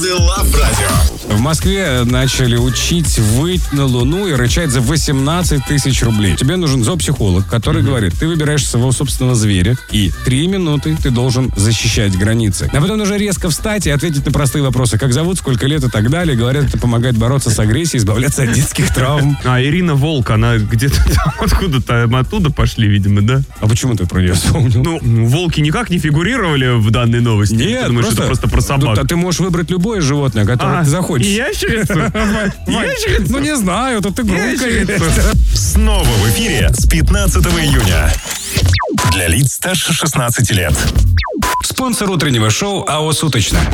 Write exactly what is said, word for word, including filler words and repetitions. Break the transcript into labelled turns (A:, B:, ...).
A: Love Radio.
B: В Москве начали учить выть на Луну и рычать за восемнадцать тысяч рублей. Тебе нужен зоопсихолог, который mm-hmm. говорит, ты выбираешь своего собственного зверя, и три минуты ты должен защищать границы. А потом нужно резко встать и ответить на простые вопросы. Как зовут, сколько лет и так далее. Говорят, это помогает бороться с агрессией, избавляться от детских травм.
C: А Ирина Волк, она где-то там откуда-то, оттуда пошли, видимо, да?
B: А почему ты про нее вспомнил?
C: Ну, волки никак не фигурировали в данной новости.
B: Нет,
C: ты думаешь,
B: просто,
C: это просто про собак?
B: А ты можешь выбрать любое животное, которое
C: а,
B: ты захочешь.
C: Ящерицу? Ящерицу?
B: Ну, не знаю, тут ты громкая.
A: Снова в эфире с пятнадцатого июня. Для лиц старше шестнадцати лет.
B: Спонсор утреннего шоу АО «Суточно».